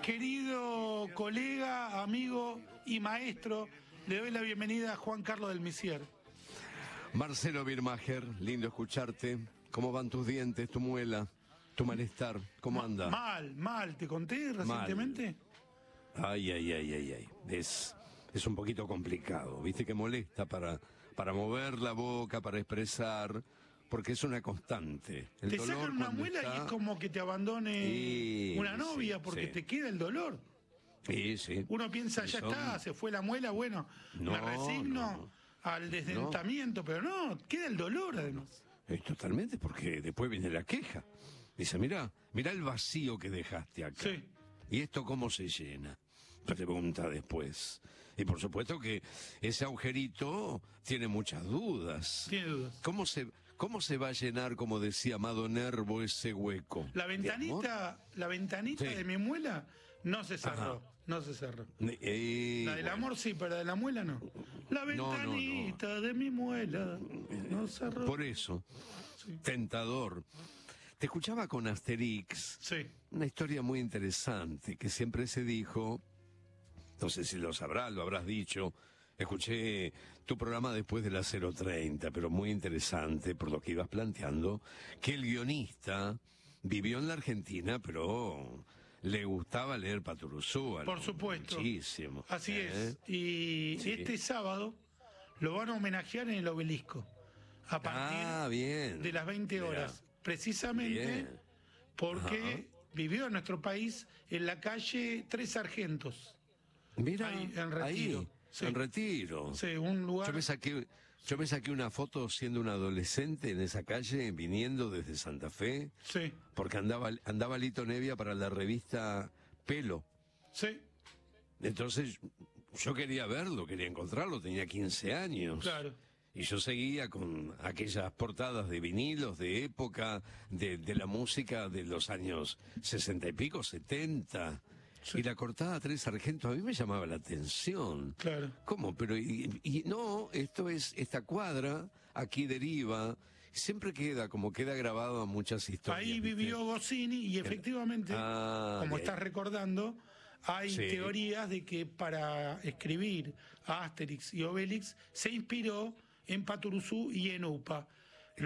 Querido colega, amigo y maestro, le doy la bienvenida a Juan Carlos del Misier. Marcelo Birmacher, lindo escucharte. ¿Cómo van tus dientes, tu muela, tu malestar? ¿Cómo anda? Mal, ¿te conté recientemente? Ay. Es un poquito complicado, viste que molesta para mover la boca, para expresar, porque es una constante. Te sacan una muela y es como que te abandone una novia porque te queda el dolor. Sí. Uno piensa, ya está, se fue la muela, bueno, me resigno al desdentamiento, pero no, queda el dolor además. Totalmente, porque después viene la queja. Dice, mirá el vacío que dejaste acá. Sí. ¿Y esto cómo se llena? Te pregunta después. Y por supuesto que ese agujerito tiene muchas dudas. Tiene dudas. ¿Cómo se va a llenar, como decía Amado Nervo, ese hueco? La ventanita de mi muela no se cerró. Ajá. No se cerró. La del amor sí, pero la de la muela no. La ventanita de mi muela no cerró. Por eso, tentador. Te escuchaba con Asterix. Sí. Una historia muy interesante que siempre se dijo, no sé si lo sabrás, lo habrás dicho. Escuché tu programa después de la 0:30, pero muy interesante por lo que ibas planteando, que el guionista vivió en la Argentina, pero le gustaba leer Patoruzú. Por supuesto. Muchísimo. Así es. Y este sábado lo van a homenajear en el Obelisco. A partir de las 20 horas. Precisamente porque vivió en nuestro país en la calle Tres Sargentos. Mira, ahí, en Retiro. Ahí, sí. En Retiro. Sí, un lugar... Yo me saqué una foto siendo un adolescente en esa calle, viniendo desde Santa Fe. Sí. Porque andaba Lito Nevia para la revista Pelo. Sí. Entonces, yo quería verlo, quería encontrarlo, tenía 15 años. Claro. Y yo seguía con aquellas portadas de vinilos de época, de la música de los años 60 y pico, 70. Sí. Y la cortada Tres Sargentos a mí me llamaba la atención. Claro. ¿Cómo? Pero y no, esta cuadra aquí deriva, siempre queda grabado a muchas historias. Ahí vivió Goscinny y efectivamente, como estás recordando, hay teorías de que para escribir a Asterix y Obelix se inspiró en Patoruzú y en UPA.